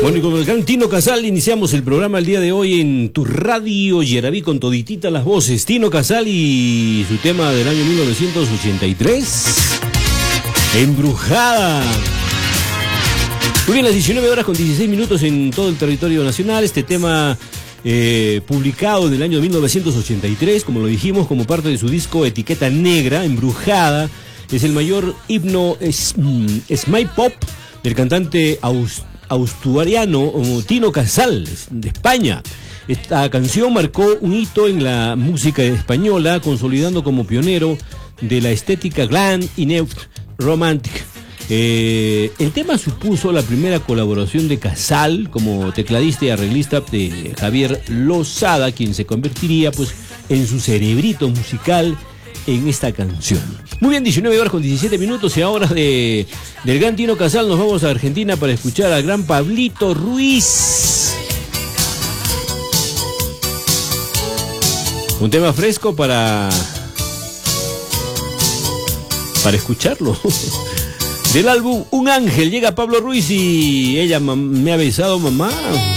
Bueno, y con el gran Tino Casal iniciamos el programa el día de hoy en tu radio Yeraví con toditita las voces. Tino Casal y su tema del año 1983, Embrujada. Muy bien, las 19 horas con 16 minutos en todo el territorio nacional. Este tema publicado en el año 1983, como lo dijimos, como parte de su disco Etiqueta Negra, Embrujada, es el mayor himno smile pop del cantante asturiano Tino Casal, de España. Esta canción marcó un hito en la música española, consolidando como pionero de la estética glam y new romantic. El tema supuso la primera colaboración de Casal como tecladista y arreglista de Javier Lozada, quien se convertiría pues en su cerebrito musical en esta canción. Muy bien, 19 horas con 17 minutos y ahora del gran Tino Casal nos vamos a Argentina para escuchar al gran Pablito Ruiz. Un tema fresco para escucharlo. Del álbum Un Ángel llega Pablo Ruiz y ella me ha besado, mamá.